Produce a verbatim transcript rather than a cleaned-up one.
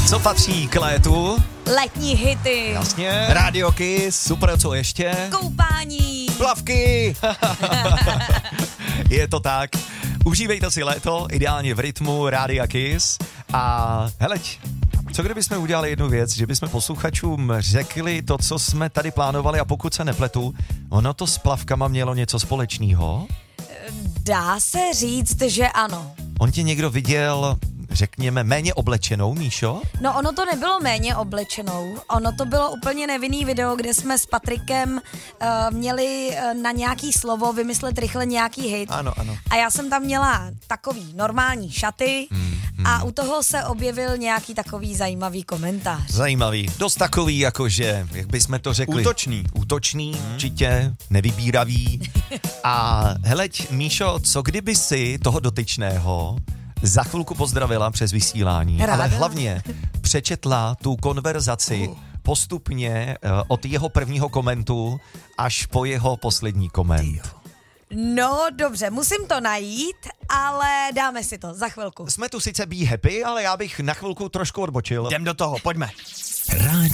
Co patří k létu? Letní hity. Jasně. Radio Kiss, super, co ještě? Koupání. Plavky. Je to tak. Užívejte si léto, ideálně v rytmu Rádia Kiss. A heleď, co kdybychom udělali jednu věc, že bychom posluchačům řekli to, co jsme tady plánovali, a pokud se nepletu, ono to s plavkama mělo něco společného? Dá se říct, že ano. On tě někdo viděl, řekněme, méně oblečenou, Míšo? No ono to nebylo méně oblečenou, ono to bylo úplně nevinný video, kde jsme s Patrikem uh, měli uh, na nějaký slovo vymyslet rychle nějaký hit. Ano, ano. A já jsem tam měla takový normální šaty hmm, hmm. a u toho se objevil nějaký takový zajímavý komentář. Zajímavý, dost takový, jakože, jak bychom to řekli? Útočný. Útočný, hmm. určitě, nevybíravý. A heleď, Míšo, co kdyby si toho dotyčného za chvilku pozdravila přes vysílání, Ráda. ale hlavně přečetla tu konverzaci uh. postupně uh, od jeho prvního komentu až po jeho poslední koment. No dobře, musím to najít, ale dáme si to za chvilku. Jsme tu sice be happy, ale já bych na chvilku trošku odbočil. Jdem do toho, pojďme. Rádio